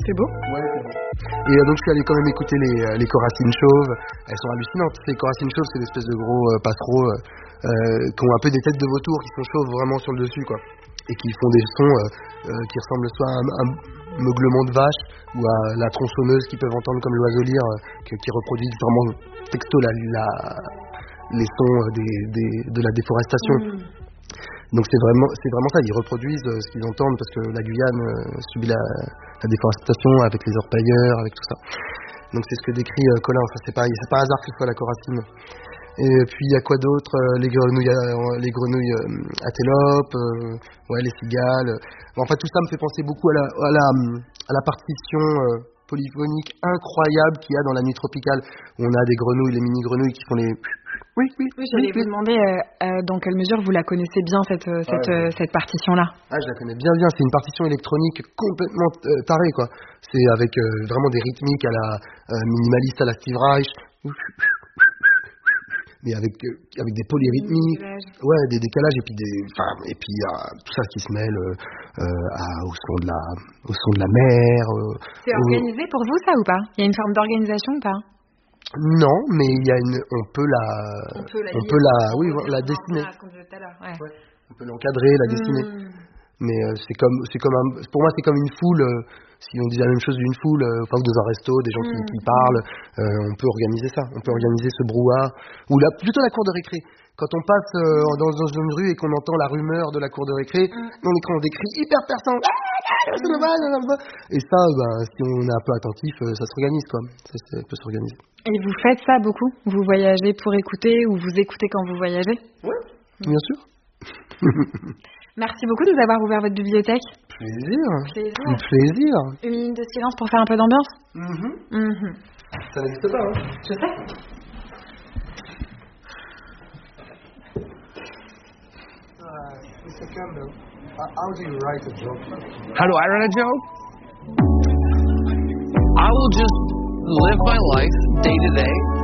C'est beau. Ouais, c'est beau. Et donc je suis allé quand même écouter les choracines chauves. Elles sont hallucinantes. Les choracines chauves, c'est l'espèce de gros passereaux qui ont un peu des têtes de vautour, qui sont chauves vraiment sur le dessus, quoi. Et qui font des sons qui ressemblent soit à un meuglement de vache ou à la tronçonneuse qu'ils peuvent entendre comme l'oiseau lyre, qui reproduisent vraiment texto les sons de la déforestation. Donc c'est vraiment ça, ils reproduisent ce qu'ils entendent parce que la Guyane subit la déforestation avec les orpailleurs, avec tout ça. Donc c'est ce que décrit Colin, enfin, c'est pas hasard que ce soit la choracine. Et puis il y a quoi d'autre, les grenouilles antilopes, les cigales. Enfin tout ça me fait penser beaucoup à la partition polyphonique incroyable qu'il y a dans la nuit tropicale, où on a des grenouilles, les mini grenouilles qui font les... Oui, j'allais vous demander dans quelle mesure vous la connaissez bien cette partition-là. Ah, je la connais bien. C'est une partition électronique complètement tarée, quoi. C'est avec vraiment des rythmiques à la minimaliste, à la Steve Reich, mais avec des polyrythmiques, des décalages et puis tout ça qui se mêle au son de la mer. C'est organisé pour vous ça ou pas? Il y a une forme d'organisation ou pas? Non, mais on peut la dessiner. On peut l'encadrer, la dessiner. Mais pour moi c'est comme une foule. Si on dit la même chose d'une foule, enfin dans un resto, des gens qui parlent, on peut organiser ça. On peut organiser ce brouhaha ou plutôt la cour de récré. Quand on passe dans une rue et qu'on entend la rumeur de la cour de récré, on écrit des cris hyper perçants. Et ça, si on est un peu attentif, ça s'organise quoi. Ça peut s'organiser. Et vous faites ça beaucoup? Vous voyagez pour écouter ou vous écoutez quand vous voyagez? Oui, bien sûr. Merci beaucoup de nous avoir ouvert votre bibliothèque. Plaisir. Une minute de silence pour faire un peu d'ambiance. Ça n'existe pas, hein. Je sais. How do you write a joke? How do I write a joke? I will just live my life day to day